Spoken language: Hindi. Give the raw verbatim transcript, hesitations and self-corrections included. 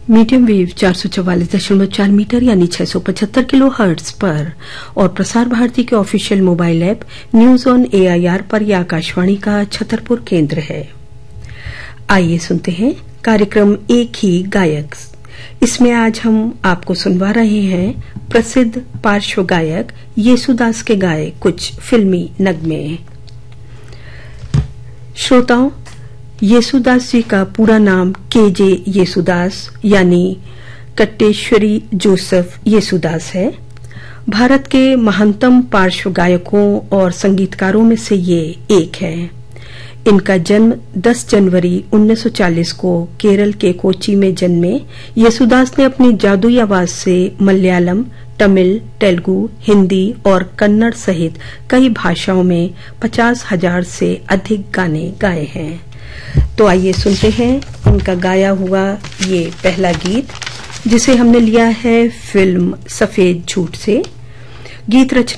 मीडियम वेव चार सौ चौवालीस दशमलव चार मीटर यानी छह सौ पचहत्तर किलो हर्ट्ज पर और प्रसार भारती के official mobile app news on AIR पर यह आकाशवाणी का छतरपुर केंद्र है। आइए सुनते हैं कार्यक्रम एक ही गायक। इसमें आज हम आपको सुनवा रहे हैं प्रसिद्ध पार्श्व गायक येसुदास के गाए कुछ फिल्मी नगमे। श्रोताओं, येसुदास जी का पूरा नाम के जे येसुदास यानी कट्टेश्वरी जोसेफ येसुदास है। भारत के महानतम पार्श्व गायकों और संगीतकारों में से ये एक है। इनका जन्म दस जनवरी उन्नीस सौ चालीस को केरल के कोच्चि में जन्मे येसुदास ने अपनी जादुई आवाज से मलयालम, तमिल, तेलुगु, हिंदी और कन्नड़ सहित कई भाषाओं में पचास हजार से अधिक गाने गाए हैं। तो आइए सुनते हैं उनका गाया हुआ ये पहला गीत, जिसे हमने लिया है फिल्म सफेद झूठ से। गीत रचना